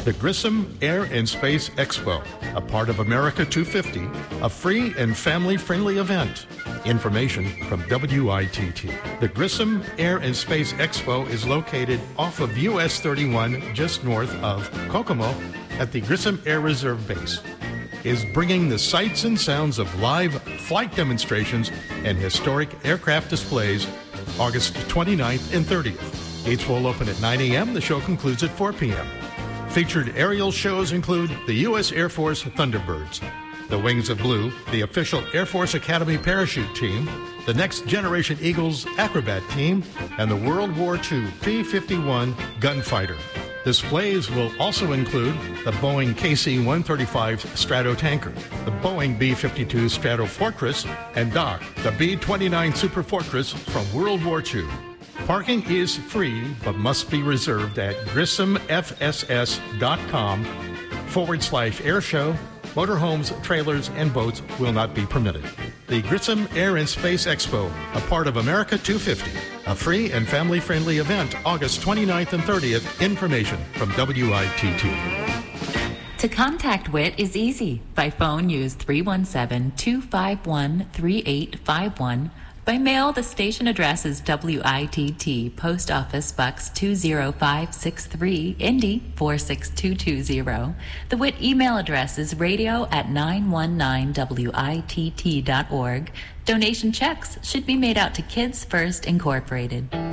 The Grissom Air and Space Expo, a part of America 250, a free and family-friendly event. Information from WITT. The Grissom Air and Space Expo is located off of US 31 just north of Kokomo at the Grissom Air Reserve Base. Is bringing the sights and sounds of live flight demonstrations and historic aircraft displays August 29th and 30th. Gates will open at 9 a.m. The show concludes at 4 p.m. Featured aerial shows include the U.S. Air Force Thunderbirds, the Wings of Blue, the official Air Force Academy parachute team, the Next Generation Eagles acrobat team, and the World War II P-51 gunfighter. Displays will also include the Boeing KC-135 Stratotanker, the Boeing B-52 Stratofortress, and Doc, the B-29 Superfortress from World War II. Parking is free, but must be reserved at grissomfss.com/airshow. Motorhomes, trailers, and boats will not be permitted. The Grissom Air and Space Expo, a part of America 250, a free and family-friendly event, August 29th and 30th. Information from WITT. To contact WIT is easy. By phone, use 317-251-3851. By mail, the station address is WITT, Post Office Box 20563, Indy 46220. The WIT email address is radio@919witt.org. Donation checks should be made out to Kids First Incorporated.